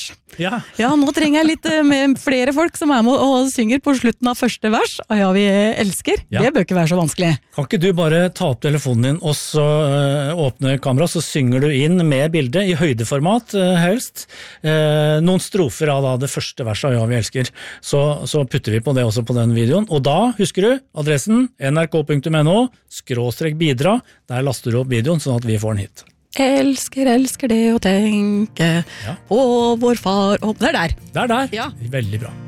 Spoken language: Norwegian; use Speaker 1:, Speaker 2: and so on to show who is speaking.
Speaker 1: Ja.
Speaker 2: Ja, nå trenger jeg litt med flere folk som med og synger på slutten av første vers. Ja, vi elsker.
Speaker 1: Ja.
Speaker 2: Det bør ikke være så vanskelig.
Speaker 1: Kan ikke du bare ta opp telefonen din og så åpne kamera, så synger du inn med bilde i høydeformat helst. Noen strofer av da, det første verset av Ja, vi elsker. Så putter vi på det også på den videoen. Og da husker du adressen nrk.no/bidra. Der laster du opp videoen sånn at vi får den hit.
Speaker 2: Elsker det å tenke på vår far. Det er der.
Speaker 1: Det er der.
Speaker 2: Ja.
Speaker 1: Veldig bra.